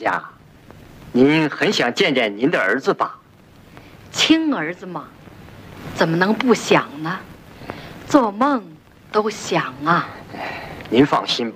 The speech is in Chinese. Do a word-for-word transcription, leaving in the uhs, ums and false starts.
家，您很想见见您的儿子吧？ 亲儿子嘛，怎么能不想呢？做梦都想啊。 您放心吧。